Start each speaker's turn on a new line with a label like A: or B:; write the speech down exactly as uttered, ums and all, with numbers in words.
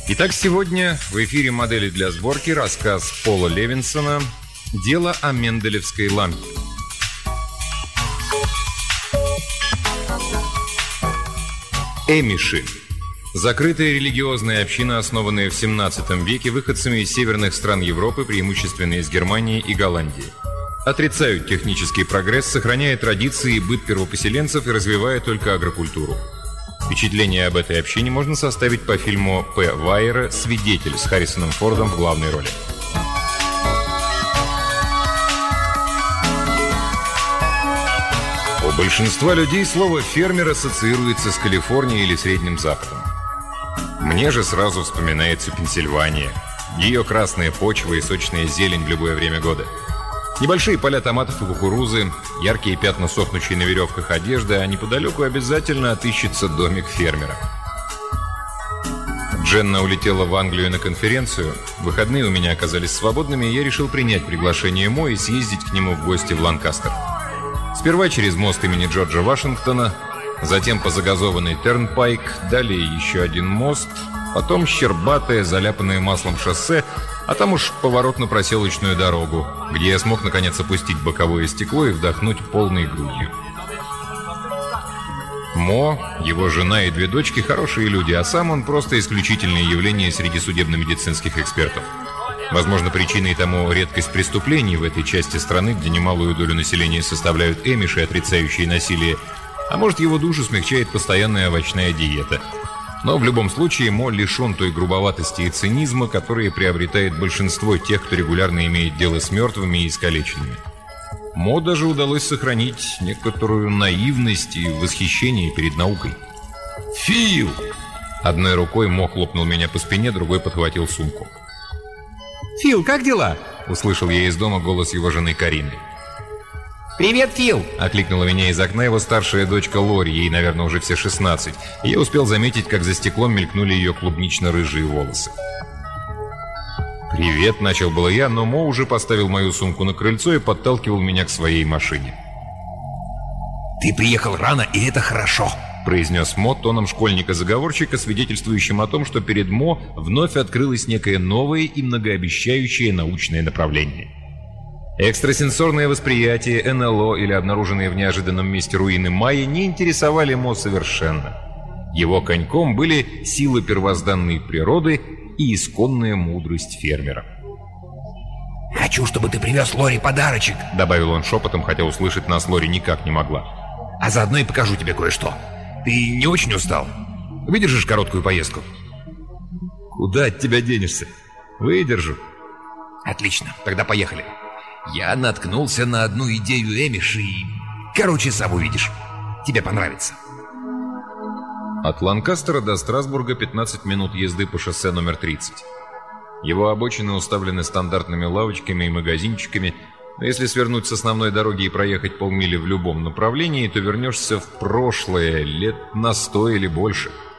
A: Итак, сегодня в эфире «Модели для сборки» рассказ Пола Левинсона «Дело о Менделевской лампе». Эмиши. Закрытая религиозная община, основанная в семнадцатом веке выходцами из северных стран Европы, преимущественно из Германии и Голландии. Отрицают технический прогресс, сохраняя традиции и быт первопоселенцев и развивая только агрокультуру. Впечатление об этой общине можно составить по фильму П. Вайера «Свидетель» с Харрисоном Фордом в главной роли. У большинства людей слово «фермер» ассоциируется с Калифорнией или Средним Западом. Мне же сразу вспоминается Пенсильвания. Ее красная почва и сочная зелень в любое время года. Небольшие поля томатов и кукурузы, яркие пятна сохнущей на веревках одежды, а неподалеку обязательно отыщется домик фермера. Дженна улетела в Англию на конференцию. Выходные у меня оказались свободными, и я решил принять приглашение Мо и съездить к нему в гости в Ланкастер. Сперва через мост имени Джорджа Вашингтона, затем по загазованной Тернпайк, далее еще один мост, потом щербатое, заляпанное маслом шоссе, а там уж поворот на проселочную дорогу, где я смог наконец опустить боковое стекло и вдохнуть полной грудью. Мо, его жена и две дочки – хорошие люди, а сам он просто исключительное явление среди судебно-медицинских экспертов. Возможно, причиной тому редкость преступлений в этой части страны, где немалую долю населения составляют эмиши, отрицающие насилие, а может, его душу смягчает постоянная овощная диета. Но в любом случае Мо лишен той грубоватости и цинизма, которые приобретает большинство тех, кто регулярно имеет дело с мертвыми и искалеченными. Мо даже удалось сохранить некоторую наивность и восхищение перед наукой. «Фил!» Одной рукой Мо хлопнул меня по спине, другой подхватил сумку.
B: «Фил, как дела?»
A: — услышал я из дома голос его жены Карины.
B: «Привет, Фил!»
A: — окликнула меня из окна его старшая дочка Лори, ей, наверное, уже все шестнадцать, и я успел заметить, как за стеклом мелькнули ее клубнично-рыжие волосы. «Привет!» — начал было я, но Мо уже поставил мою сумку на крыльцо и подталкивал меня к своей машине.
B: «Ты приехал рано, и это хорошо!»
A: — произнес Мо тоном школьника-заговорщика, свидетельствующим о том, что перед Мо вновь открылось некое новое и многообещающее научное направление. Экстрасенсорное восприятие, эн эл о или обнаруженные в неожиданном месте руины майя не интересовали Мо совершенно. Его коньком были силы первозданной природы и исконная мудрость фермера.
B: «Хочу, чтобы ты привез Лори подарочек»,
A: — добавил он шепотом, хотя услышать нас Лори никак не могла.
B: «А заодно и покажу тебе кое-что. Ты не очень устал? Выдержишь короткую поездку?»
A: «Куда от тебя денешься? Выдержу».
B: «Отлично, тогда поехали. Я наткнулся на одну идею эмиши и... Короче, сам увидишь. Тебе понравится».
A: От Ланкастера до Страсбурга пятнадцать минут езды по шоссе номер тридцать. Его обочины уставлены стандартными лавочками и магазинчиками, но если свернуть с основной дороги и проехать полмили в любом направлении, то вернешься в прошлое лет на сто или больше.